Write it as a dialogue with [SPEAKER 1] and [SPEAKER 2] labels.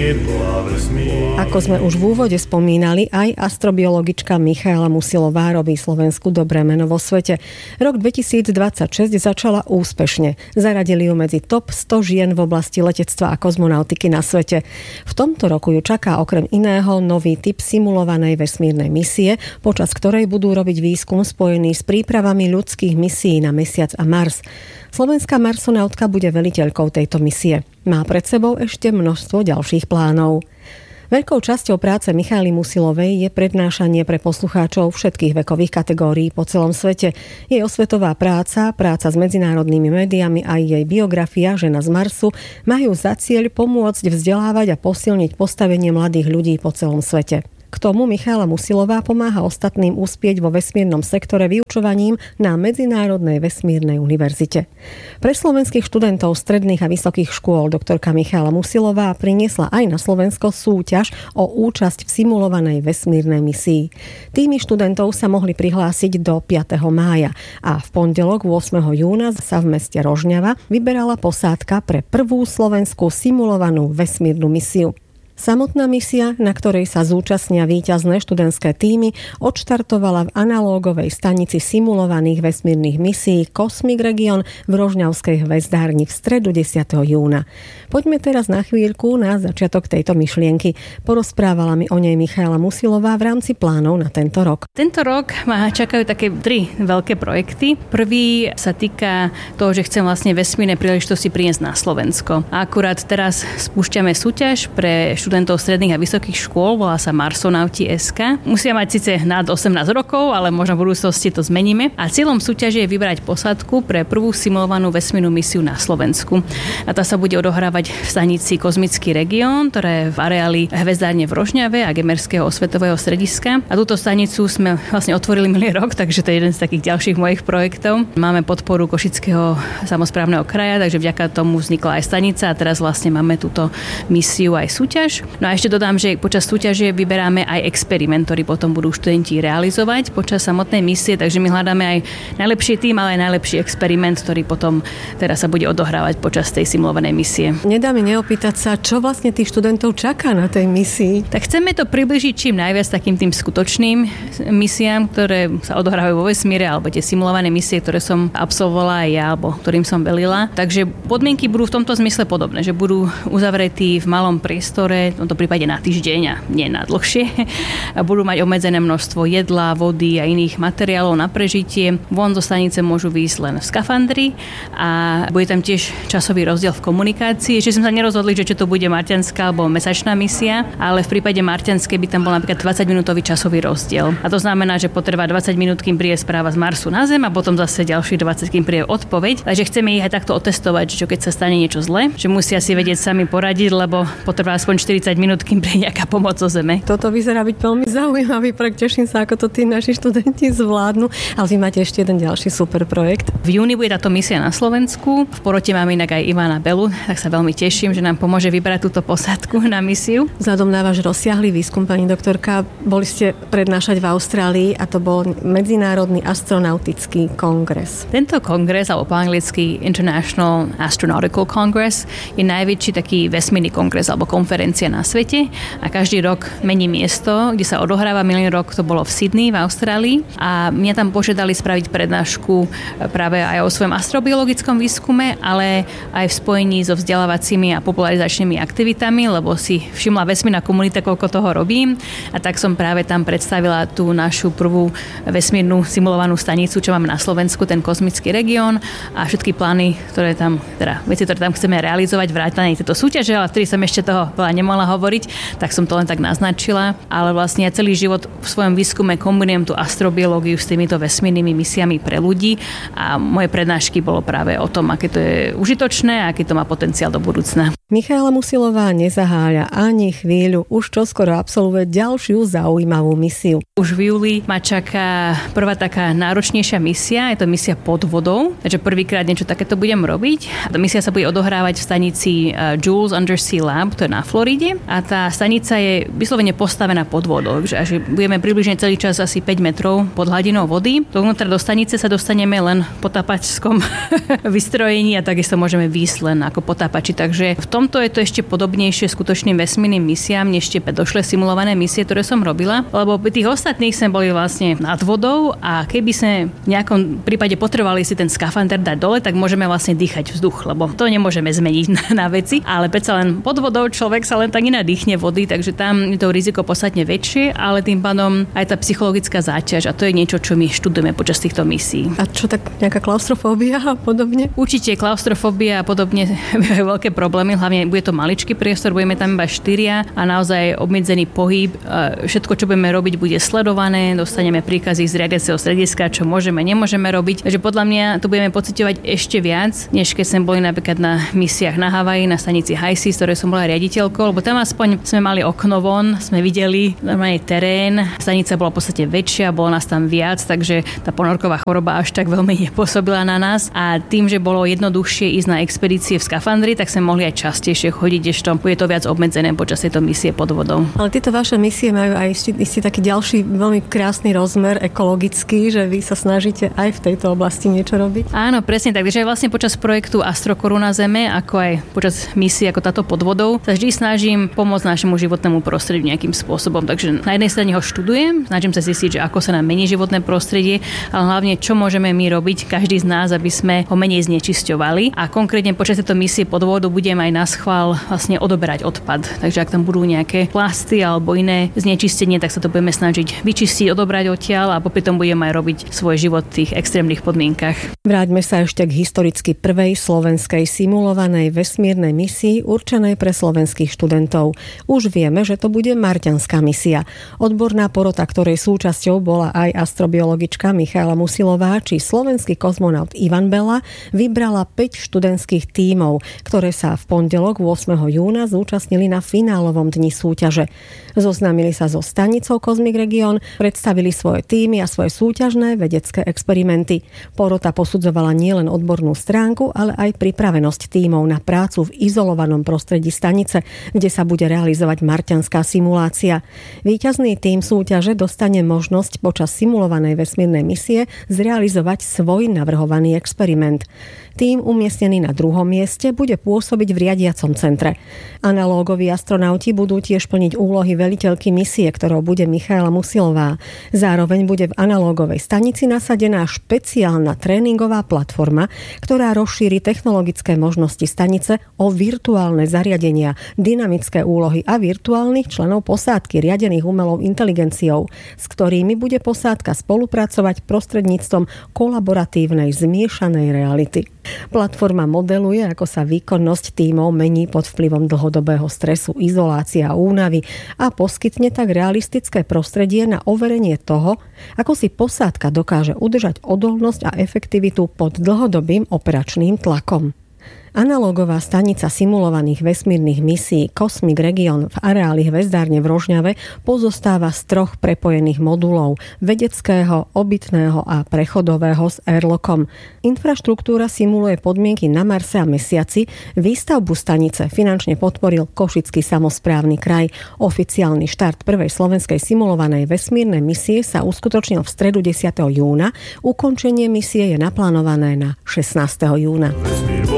[SPEAKER 1] Ako sme už v úvode spomínali, aj astrobiologička Michaela Musilová robí Slovensku dobré meno vo svete. Rok 2026 začala úspešne. Zaradili ju medzi top 100 žien v oblasti letectva a kozmonautiky na svete. V tomto roku ju čaká okrem iného nový typ simulovanej vesmírnej misie, počas ktorej budú robiť výskum spojený s prípravami ľudských misií na Mesiac a Mars. Slovenská marsonautka bude veliteľkou tejto misie. Má pred sebou ešte množstvo ďalších plánov. Veľkou časťou práce Michaely Musilovej je prednášanie pre poslucháčov všetkých vekových kategórií po celom svete. Jej osvetová práca s medzinárodnými médiami a jej biografia Žena z Marsu majú za cieľ pomôcť vzdelávať a posilniť postavenie mladých ľudí po celom svete. K tomu Michaela Musilová pomáha ostatným uspieť vo vesmírnom sektore vyučovaním na Medzinárodnej vesmírnej univerzite. Pre slovenských študentov stredných a vysokých škôl doktorka Michaela Musilová priniesla aj na Slovensko súťaž o účasť v simulovanej vesmírnej misii. Tými študentov sa mohli prihlásiť do 5. mája a v pondelok 8. júna sa v meste Rožňava vyberala posádka pre prvú slovenskú simulovanú vesmírnu misiu. Samotná misia, na ktorej sa zúčastnia víťazné študentské tímy, odštartovala v analógovej stanici simulovaných vesmírnych misií Cosmic Region v Rožňavskej hvezdárni v stredu 10. júna. Poďme teraz na chvíľku na začiatok tejto myšlienky. Porozprávala mi o nej Michaela Musilová v rámci plánov na tento rok.
[SPEAKER 2] Tento rok ma čakajú také 3 veľké projekty. Prvý sa týka toho, že chcem vlastne vesmírne príležitosti priniesť na Slovensko. A akurát teraz spúšťame súťaž pre študentov stredných a vysokých škôl, volá sa Marsonauti.sk. Musia mať síce nad 18 rokov, ale možno v budúcnosti to zmeníme. A cieľom súťaže je vybrať posádku pre prvú simulovanú vesmírnu misiu na Slovensku. A tá sa bude odohrávať v stanici Kozmický región, ktorá je v areáli hvezdárne v Rožňave a Gemerského osvetového strediska. A túto stanicu sme vlastne otvorili minulý rok, takže to je jeden z takých ďalších mojich projektov. Máme podporu Košického samosprávneho kraja, takže vďaka tomu vznikla aj stanica a teraz vlastne máme túto misiu aj súťaž. No a ešte dodám, že počas súťaže vyberáme aj experiment, ktorý potom budú študenti realizovať počas samotnej misie, takže my hľadáme aj najlepší tým, ale aj najlepší experiment, ktorý potom teraz sa bude odohrávať počas tej simulovanej misie.
[SPEAKER 1] Nedá mi neopýtať sa, čo vlastne tých študentov čaká na tej misii.
[SPEAKER 2] Tak chceme to približiť čím najviac takým tým skutočným misiám, ktoré sa odohrávajú vo vesmíre, alebo tie simulované misie, ktoré som absolvovala aj ja, alebo ktorým som velila. Takže podmienky budú v tomto zmysle podobné, že budú uzavretí v malom priestore, v tomto prípade na týždeň a nie na dlhšie. A budú mať obmedzené množstvo jedla, vody a iných materiálov na prežitie. Von zo stanice môžu výjsť len v skafandri a bude tam tiež časový rozdiel v komunikácii. Ešte sme sa nerozhodli, že či to bude marťanská alebo mesačná misia, ale v prípade marťanskej by tam bol napríklad 20-minútový časový rozdiel. A to znamená, že potrvá 20 minút, kým príde správa z Marsu na Zem a potom zase ďalších 20, kým príde odpoveď. Takže chceme ich aj takto otestovať, že keď sa stane niečo zlé, že musia si vedieť sami poradiť, lebo potrvá aspoň 40 minút, kým príde nejaká pomoc zo Zeme.
[SPEAKER 1] Toto vyzerá byť veľmi zaujímavý projekt. Teším sa, ako to tí naši študenti zvládnu. Ale vy máte ešte jeden ďalší super projekt.
[SPEAKER 2] V júni bude táto misia na Slovensku. V porote máme inak aj Ivana Belu, tak sa veľmi teším, že nám pomôže vybrať túto posádku na misiu.
[SPEAKER 1] Vzhľadom na váš rozsiahly výskum, pani doktorka, boli ste prednášať v Austrálii a to bol Medzinárodný astronautický kongres.
[SPEAKER 2] Tento kongres, alebo po anglicky International Astronautical Congress, je najväčší taký vesmírny kongres alebo konferencia na svete a každý rok mení miesto, kde sa odohráva. Minulý rok to bolo v Sydney v Austrálii a mňa tam požiadali spraviť prednášku práve aj o svojom astrobiologickom výskume, ale aj v spojení so vzdelávacími a popularizačnými aktivitami, lebo si všimla vesmírna komunita, koľko toho robím a tak som práve tam predstavila tú našu prvú vesmírnu simulovanú stanicu, čo máme na Slovensku, ten kozmický región a všetky plány, ktoré tam, teda veci, ktoré tam chceme realizovať, vrátane tejto súťaže, ale vtedy som ešte toho veľa nemohla hovoriť, tak som to len tak naznačila, ale vlastne ja celý život v svojom výskume kombinujem tú astrobiológiu s týmito vesmírnymi misiami pre ľudí a moje prednášky bolo práve o tom, aké to je užitočné a aký to má potenciál do budúcna.
[SPEAKER 1] Michaela Musilová nezaháľa ani chvíľu, už čoskoro absolvuje ďalšiu zaujímavú misiu.
[SPEAKER 2] Už v júli ma čaká prvá taká náročnejšia misia, je to misia pod vodou, takže prvýkrát niečo takéto budem robiť. Tá misia sa bude odohrávať v stanici Jules Undersea Lab, to je na Floride a tá stanica je vyslovene postavená pod vodou, takže budeme približne celý čas asi 5 metrov pod hladinou vody. Dovnútra do stanice sa dostaneme len v potápačskom vystrojení a takisto môžeme výjsť len ako potápači, takže v tomto je to ešte podobnejšie skutočným vesmírnym misiám, než tie predošlé simulované misie, ktoré som robila, lebo pri tých ostatných sme boli vlastne nad vodou a keby sme v nejakom prípade potrebovali si ten skafander dať dole, tak môžeme vlastne dýchať vzduch, lebo to nemôžeme zmeniť na veci, ale predsa len pod vodou človek sa len tak nenadýchne vody, takže tam je to riziko podstatne väčšie, ale tým pádom aj tá psychologická záťaž a to je niečo, čo my študujeme počas týchto misií.
[SPEAKER 1] A čo tak nejaká klaustrofóbia a podobne?
[SPEAKER 2] Určite klaustrofóbia a podobne je veľké problémy, hlavne bude to maličký priestor, budeme tam iba 4 a naozaj obmedzený pohyb. Všetko, čo budeme robiť, bude sledované, dostaneme príkazy z riadiaceho strediska, čo môžeme, nemôžeme robiť. Takže podľa mňa to budeme pociťovať ešte viac, než keď sme boli napríklad na misiách na Havaji, na stanici HiSeas, ktoré som bola riaditeľkou, lebo tam aspoň sme mali okno von, sme videli normálne terén, stanica bola v podstate väčšia, bolo nás tam viac, takže tá ponorková choroba až tak veľmi nepôsobila na nás a tým, že bolo jednoduchšie ísť na expedície v skafandri, tak sme mohli aj častejšie chodiť, ešte bude to viac obmedzené počas tejto misie pod vodou.
[SPEAKER 1] Ale tieto vaše misie majú aj istý taký ďalší veľmi krásny rozmer ekologický, že vy sa snažíte aj v tejto oblasti niečo robiť?
[SPEAKER 2] Áno, presne tak. Takže vlastne počas projektu Astrokoruna Zeme, ako aj počas misie ako táto pod vodou, sa vždy snažím pomôcť našemu životnému prostrediu nejakým spôsobom. Takže na jednej strane ho študujem, snažím sa zistiť, že ako sa nám mení životné prostredie, ale hlavne čo môžeme my robiť, každý z nás, aby sme ho menej znečisťovali. A konkrétne počas tejto misie pod vodou budem aj na schvál vlastne odoberať odpad. Takže ak tam budú nejaké plasty alebo iné znečistenie, tak sa to budeme snažiť vyčistiť, odobrať odtiaľ a popri tom budeme aj robiť svoj život v tých extrémnych podmienkach.
[SPEAKER 1] Vráťme sa ešte k historicky prvej slovenskej simulovanej vesmírnej misii určenej pre slovenských študentov. Už vieme, že to bude marťanská misia. Odborná porota, ktorej súčasťou bola aj astrobiologička Michaela Musilová či slovenský kozmonaut Ivan Bela, vybrala 5 študentských tímov, ktoré sa v pondelok 8. júna zúčastnili na finálovom dni súťaže. Zoznámili sa so stanicou Cosmic Region, predstavili svoje tímy a svoje súťažné vedecké experimenty. Porota posudzovala nielen odbornú stránku, ale aj pripravenosť tímov na prácu v izolovanom prostredí stanice, kde sa bude realizovať marťanská simulácia. Víťazný tím súťaže dostane možnosť počas simulovanej vesmírnej misie zrealizovať svoj navrhovaný experiment. Tím umiestnený na 2. mieste bude pôsobiť v riadiacom centre. Analógoví astronauti budú tiež plniť úlohy veliteľky misie, ktorou bude Michaela Musilová. Zároveň bude v analógovej stanici nasadená špeciálna tréningová platforma, ktorá rozšíri technologické možnosti stanice o virtuálne zariadenia, dynamické úlohy a virtuálnych členov posádky riadených umelou inteligenciou, s ktorými bude posádka spolupracovať prostredníctvom kolaboratívnej zmiešanej reality. Platforma modeluje, ako sa výkonnosť tímov mení pod vplyvom dlhodobého stresu, izolácie a únavy a poskytne tak realistické prostredie na overenie toho, ako si posádka dokáže udržať odolnosť a efektivitu pod dlhodobým operačným tlakom. Analógová stanica simulovaných vesmírnych misií Cosmic Region v areáli hvezdárne v Rožňave pozostáva z 3 prepojených modulov vedeckého, obytného a prechodového s airlockom. Infraštruktúra simuluje podmienky na Marse a Mesiaci. Výstavbu stanice finančne podporil Košický samosprávny kraj. Oficiálny štart prvej slovenskej simulovanej vesmírnej misie sa uskutočnil v stredu 10. júna. Ukončenie misie je naplánované na 16. júna.